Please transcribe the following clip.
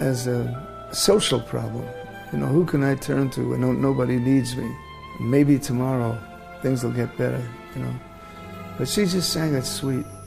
as a social problem. You know, who can I turn to when nobody needs me? Maybe tomorrow things will get better, you know. But she just sang it sweet.